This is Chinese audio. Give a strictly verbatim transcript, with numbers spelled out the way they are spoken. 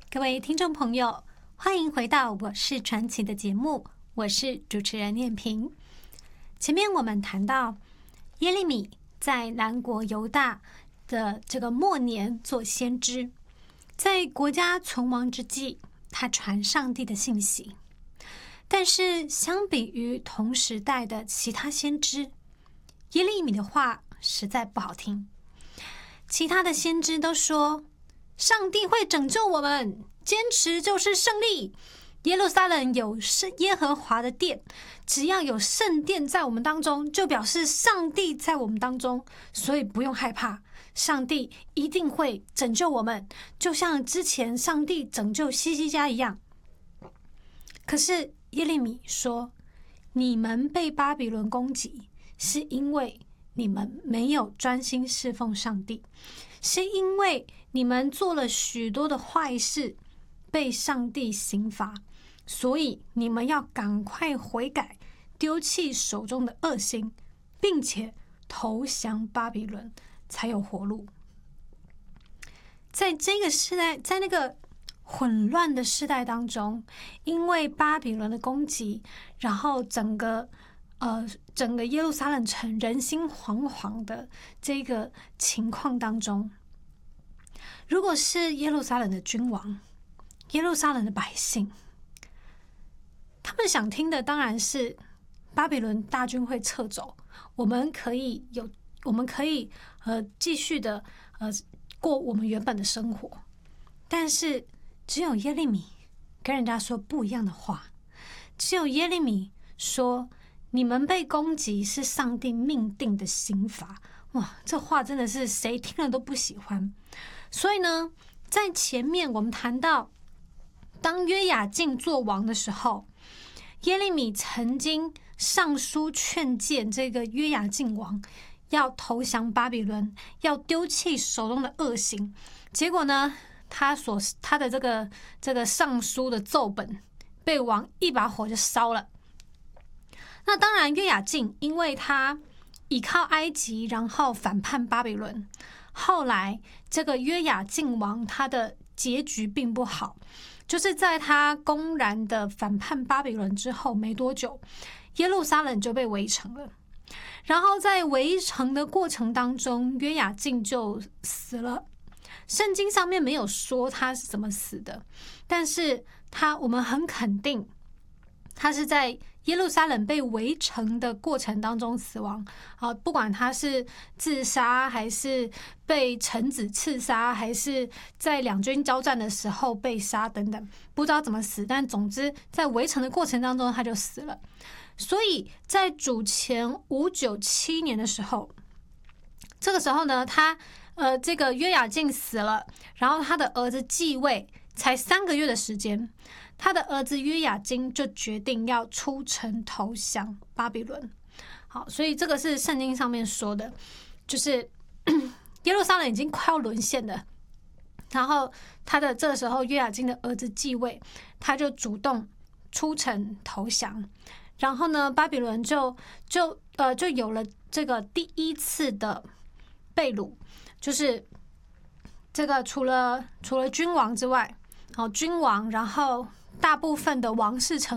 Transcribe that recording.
各位听众朋友，欢迎回到我是传奇的节目，我是主持人念萍。前面我们谈到耶利米在南国犹大的这个末年做先知，在国家存亡之际，他传上帝的信息。但是相比于同时代的其他先知，耶利米的话实在不好听。其他的先知都说上帝会拯救我们，坚持就是胜利。耶路撒冷有耶和华的殿，只要有圣殿在我们当中，就表示上帝在我们当中，所以不用害怕，上帝一定会拯救我们，就像之前上帝拯救希西家一样。可是耶利米说，你们被巴比伦攻击，是因为你们没有专心侍奉上帝，是因为你们做了许多的坏事，被上帝刑罚，所以你们要赶快悔改，丢弃手中的恶行，并且投降巴比伦，才有活路。在这个时代，在那个混乱的时代当中，因为巴比伦的攻击，然后整个呃整个耶路撒冷城人心惶惶的这个情况当中，如果是耶路撒冷的君王，耶路撒冷的百姓，他们想听的当然是巴比伦大军会撤走，我们可以有，我们可以呃继续的呃过我们原本的生活。但是只有耶利米跟人家说不一样的话，只有耶利米说，你们被攻击是上帝命定的刑罚。哇，这话真的是谁听了都不喜欢。所以呢，在前面我们谈到，当约雅敬做王的时候，耶利米曾经上书劝谏这个约雅敬王要投降巴比伦，要丢弃手中的恶行。结果呢，他所他的这个这个上书的奏本被王一把火就烧了。那当然，约雅敬因为他倚靠埃及，然后反叛巴比伦，后来这个约雅敬王他的结局并不好，就是在他公然的反叛巴比伦之后没多久，耶路撒冷就被围城了。然后在围城的过程当中，约雅敬就死了。圣经上面没有说他是怎么死的，但是他我们很肯定他是在耶路撒冷被围城的过程当中死亡。啊，不管他是自杀，还是被臣子刺杀，还是在两军交战的时候被杀等等，不知道怎么死，但总之在围城的过程当中他就死了。所以在主前五九七年的时候，这个时候呢，他呃这个约雅敬死了，然后他的儿子继位，才三个月的时间，他的儿子约雅斤就决定要出城投降巴比伦。好，所以这个是圣经上面说的，就是耶路撒冷已经快要沦陷了，然后他的这个时候约雅斤的儿子继位，他就主动出城投降，然后呢，巴比伦就就呃就有了这个第一次的被掳，就是这个除了除了君王之外，好，君王，然后大部分的王室成